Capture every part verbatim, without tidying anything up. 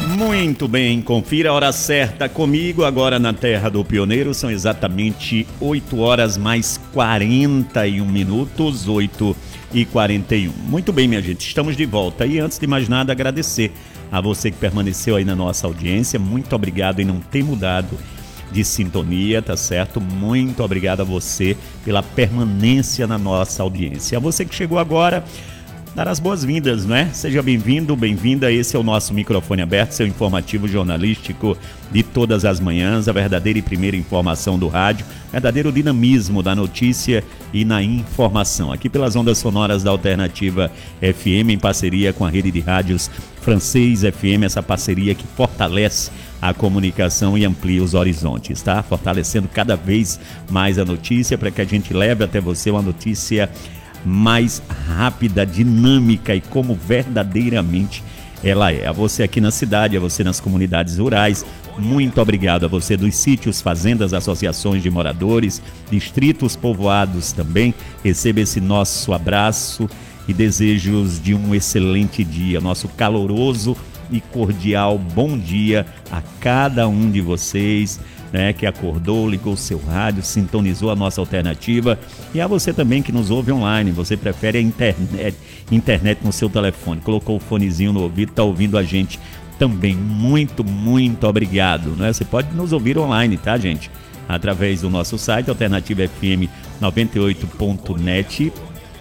Muito bem, confira a hora certa comigo, agora na Terra do Pioneiro, são exatamente oito horas mais quarenta e um minutos, oito e quarenta e um. Muito bem, minha gente, estamos de volta e antes de mais nada agradecer a você que permaneceu aí na nossa audiência, muito obrigado em não ter mudado de sintonia, tá certo? Muito obrigado a você pela permanência na nossa audiência. A você que chegou agora, dar as boas-vindas, né? Seja bem-vindo, bem-vinda. Esse é o nosso microfone aberto, seu informativo jornalístico de todas as manhãs, a verdadeira e primeira informação do rádio, verdadeiro dinamismo da notícia e na informação. Aqui pelas ondas sonoras da Alternativa F M, em parceria com a rede de rádios Francês F M, essa parceria que fortalece a comunicação e amplia os horizontes, tá? Fortalecendo cada vez mais a notícia para que a gente leve até você uma notícia mais rápida, dinâmica e como verdadeiramente ela é. A você aqui na cidade, a você nas comunidades rurais, muito obrigado. A você dos sítios, fazendas, associações de moradores, distritos povoados também, receba esse nosso abraço e desejos de um excelente dia, nosso caloroso e cordial bom dia a cada um de vocês, né, que acordou, ligou o seu rádio, sintonizou a nossa alternativa, e a você também que nos ouve online, você prefere a internet, internet no seu telefone, colocou o fonezinho no ouvido, está ouvindo a gente também, muito, muito obrigado, né? Você pode nos ouvir online, tá, gente? Através do nosso site, alternativa f m noventa e oito ponto net,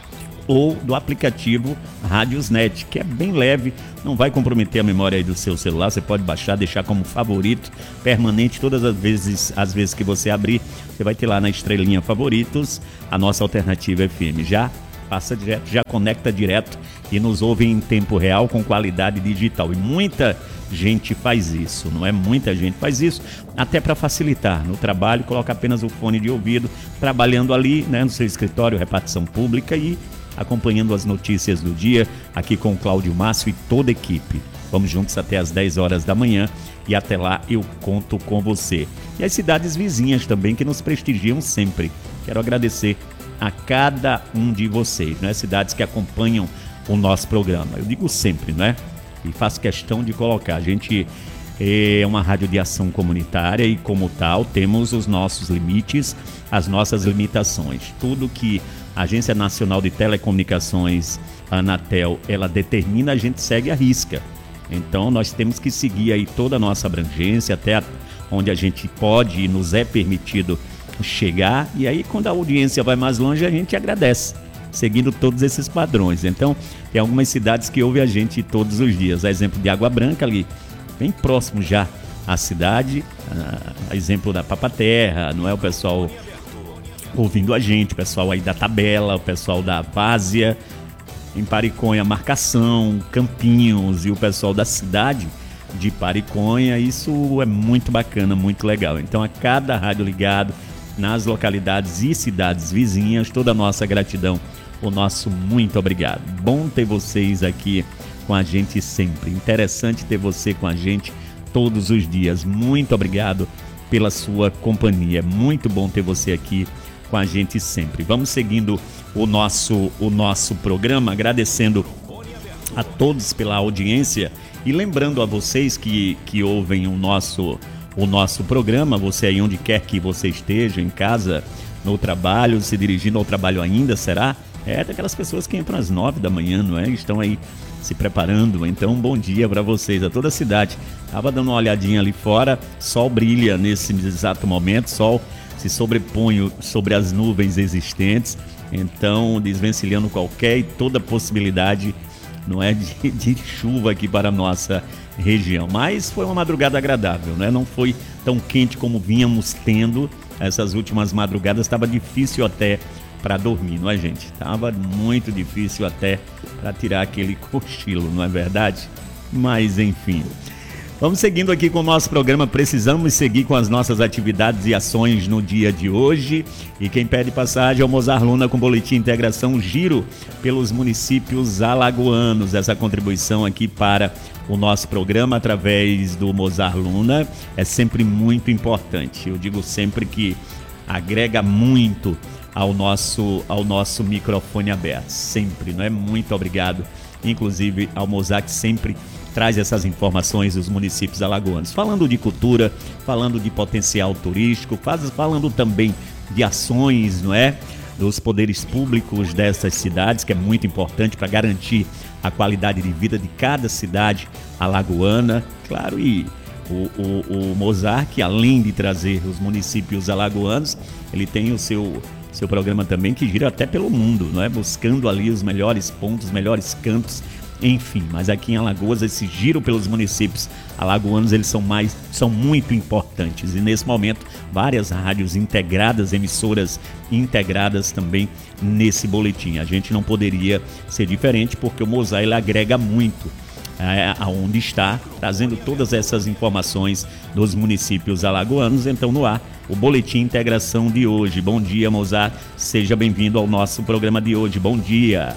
ou do aplicativo Radiosnet, que é bem leve, não vai comprometer a memória aí do seu celular, você pode baixar, deixar como favorito permanente todas as vezes, as vezes que você abrir, você vai ter lá na estrelinha favoritos a nossa Alternativa F M, já passa direto, já conecta direto e nos ouve em tempo real com qualidade digital, e muita gente faz isso, não é? Muita gente faz isso, até para facilitar no trabalho, coloca apenas o fone de ouvido, trabalhando ali, né, no seu escritório, repartição pública e acompanhando as notícias do dia, aqui com o Cláudio Márcio e toda a equipe. Vamos juntos até as dez horas da manhã e até lá eu conto com você. E as cidades vizinhas também que nos prestigiam sempre. Quero agradecer a cada um de vocês, né? Cidades que acompanham o nosso programa. Eu digo sempre, né? E faço questão de colocar. A gente é uma rádio de ação comunitária e, como tal, temos os nossos limites, as nossas limitações. Tudo que a Agência Nacional de Telecomunicações, a Anatel, ela determina, a gente segue à risca. Então, nós temos que seguir aí toda a nossa abrangência, até onde a gente pode e nos é permitido chegar. E aí, quando a audiência vai mais longe, a gente agradece, seguindo todos esses padrões. Então, tem algumas cidades que ouvem a gente todos os dias. A exemplo de Água Branca, ali, bem próximo já à cidade. A exemplo da Papaterra, não é? O pessoal ouvindo a gente, o pessoal aí da Tabela, o pessoal da Várzea, em Pariconha, Marcação, Campinhos e o pessoal da cidade de Pariconha. Isso é muito bacana, muito legal. Então, a cada rádio ligado nas localidades e cidades vizinhas, toda a nossa gratidão, o nosso muito obrigado. Bom ter vocês aqui com a gente sempre. Interessante ter você com a gente todos os dias. Muito obrigado pela sua companhia. Muito bom ter você aqui com a gente sempre. Vamos seguindo o nosso, o nosso programa, agradecendo a todos pela audiência e lembrando a vocês que, que ouvem o nosso, o nosso programa, você aí onde quer que você esteja, em casa, no trabalho, se dirigindo ao trabalho ainda, será? É daquelas pessoas que entram às nove da manhã, não é? Estão aí se preparando, então bom dia para vocês, a toda a cidade. Estava dando uma olhadinha ali fora, sol brilha nesse exato momento, sol se sobrepõe sobre as nuvens existentes, então desvencilhando qualquer e toda possibilidade, não é, de, de chuva aqui para a nossa região. Mas foi uma madrugada agradável, né? Não foi tão quente como vínhamos tendo essas últimas madrugadas, estava difícil até para dormir, não é, gente? Estava muito difícil até para tirar aquele cochilo, não é verdade? Mas enfim, vamos seguindo aqui com o nosso programa. Precisamos seguir com as nossas atividades e ações no dia de hoje. E quem pede passagem é o Mozart Luna com Boletim Integração Giro pelos municípios alagoanos. Essa contribuição aqui para o nosso programa através do Mozart Luna é sempre muito importante. Eu digo sempre que agrega muito ao nosso, ao nosso microfone aberto. Sempre, não é? Muito obrigado, inclusive ao Mozart, que sempre traz essas informações dos municípios alagoanos. Falando de cultura, falando de potencial turístico, faz, falando também de ações, não é? Dos poderes públicos dessas cidades, que é muito importante para garantir a qualidade de vida de cada cidade alagoana. Claro, e o, o, o Mozart, que além de trazer os municípios alagoanos, ele tem o seu, seu programa também que gira até pelo mundo, não é? Buscando ali os melhores pontos, os melhores cantos, enfim. Mas aqui em Alagoas, esse giro pelos municípios alagoanos, eles são, mais, são muito importantes. E nesse momento, várias rádios integradas, emissoras integradas também nesse boletim. A gente não poderia ser diferente, porque o Mozart ele agrega muito é, aonde está, trazendo todas essas informações dos municípios alagoanos. Então, no ar, o Boletim Integração de hoje. Bom dia, Mozart. Seja bem-vindo ao nosso programa de hoje. Bom dia.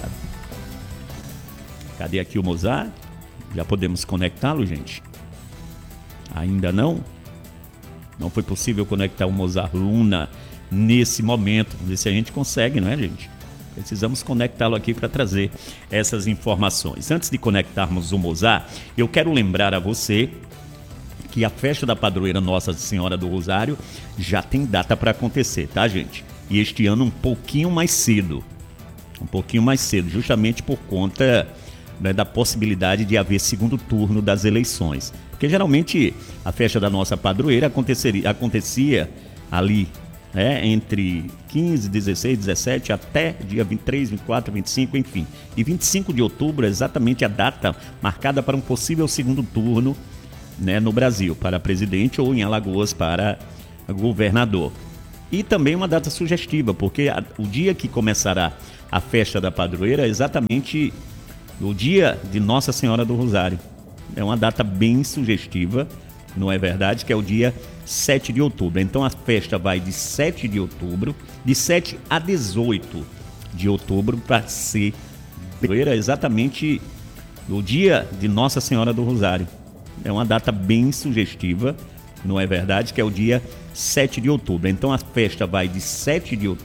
Cadê aqui o Mozart? Já podemos conectá-lo, gente? Ainda não? Não foi possível conectar o Mozart Luna nesse momento. Vamos ver se a gente consegue, não é, gente? Precisamos conectá-lo aqui para trazer essas informações. Antes de conectarmos o Mozart, eu quero lembrar a você que a festa da padroeira Nossa Senhora do Rosário já tem data para acontecer, tá, gente? E este ano um pouquinho mais cedo. Um pouquinho mais cedo, justamente por conta, né, da possibilidade de haver segundo turno das eleições. Porque geralmente a festa da nossa padroeira aconteceria, acontecia ali, né, entre quinze, dezesseis, dezessete até dia vinte e três, vinte e quatro, vinte e cinco, enfim. E vinte e cinco de outubro é exatamente a data marcada para um possível segundo turno, né, no Brasil, para presidente, ou em Alagoas para governador. E também uma data sugestiva, porque a, o dia que começará a festa da padroeira é exatamente o dia de Nossa Senhora do Rosário. É uma data bem sugestiva, não é verdade? Que é o dia sete de outubro. Então a festa vai de sete de outubro, de sete a dezoito de outubro, para ser exatamente o dia de Nossa Senhora do Rosário. É uma data bem sugestiva, não é verdade? Que é o dia sete de outubro. Então a festa vai de sete de outubro,